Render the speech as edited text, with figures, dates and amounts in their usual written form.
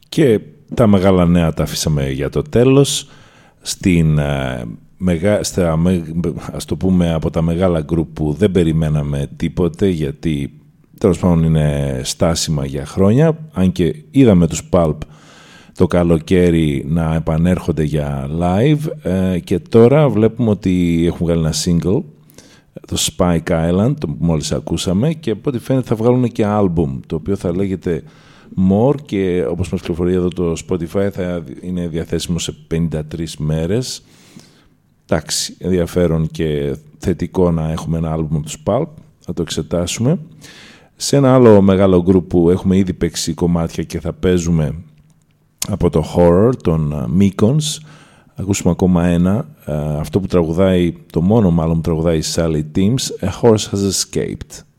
Και τα μεγάλα νέα τα αφήσαμε για το τέλος. Ας το πούμε από τα μεγάλα γκρουπ που δεν περιμέναμε τίποτε, γιατί τέλος πάντων είναι στάσιμα για χρόνια, αν και είδαμε τους Pulp το καλοκαίρι να επανέρχονται για live, και τώρα βλέπουμε ότι έχουν βγάλει ένα single, το Spike Island, το που μόλις ακούσαμε, και από ό,τι φαίνεται θα βγάλουν και album, το οποίο θα λέγεται More, και όπως μας πληροφορεί εδώ το Spotify θα είναι διαθέσιμο σε 53 μέρες. Εντάξει, ενδιαφέρον και θετικό να έχουμε ένα άλμπουμ από τους Pulp, θα το εξετάσουμε. Σε ένα άλλο μεγάλο group που έχουμε ήδη παίξει κομμάτια και θα παίζουμε από το Horror, τον Mekons, ακούσουμε ακόμα ένα, αυτό που τραγουδάει, το μόνο μάλλον που τραγουδάει η Sally Teams, A Horse Has Escaped.